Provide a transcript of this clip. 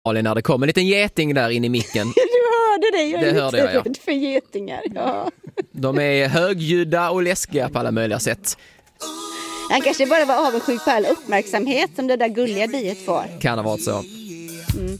Malin, när det kom en liten geting där in i micken. Du hörde det, jag är Det hörde lite jag, rädd för getingar. Ja. De är högljudda och läskiga på alla möjliga sätt. Han kanske bara var avundsjuk på all uppmärksamhet som det där gulliga biet får. Kan ha varit så.